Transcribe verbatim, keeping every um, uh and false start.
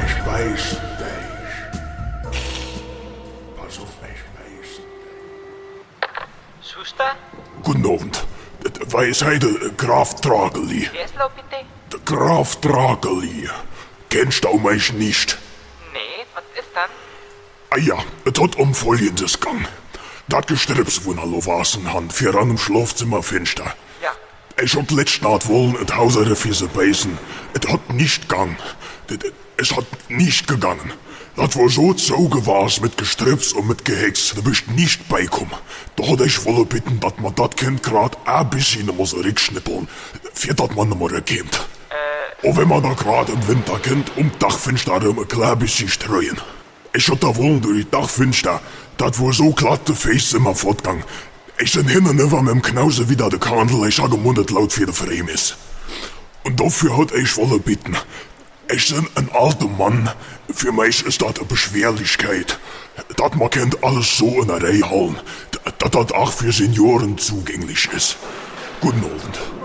ich beißen dich. Pass auf mich, beißen dich. Schuster? Guten Abend. Das weiß heute Graf Drageli. Wer ist da bitte? Der Graf Drageli. Kennst du mich nicht? Nee, was ist dann? Ah ja, es hat um Folgendes gegangen. Das Gestrips, wo noch wasen han, für an im Schlafzimmer Fenster. Ja. Ich hab letzte Nacht wollen et Hauser der Fiese beißen. Es hat nicht gegangen. Es hat nicht gegangen. Das war so zoge war's mit Gestrips und mit Gehex. Da bist nicht beikommen. Da hat ich wolle bitten, dass man das Kind grad ein bisschen muss rückschnippeln, für das man nicht mehr erkennt. Äh. Und wenn man da grad im Winter kennt, um Dachfenster ein klein bisschen streuen. Ich hab da wollen durch die Dachfenster, das war so glatt, der Face immer fortgang. Ich bin hin und über mit dem Knause wieder der Kandel, ich habe gemundet laut für der Frame ist. Und dafür hat ich wolle bitten. Ich bin ein alter Mann. Für mich ist das eine Beschwerlichkeit. Dat man kennt alles so in der Reihe halten. Dat das auch für Senioren zugänglich ist. Guten Abend.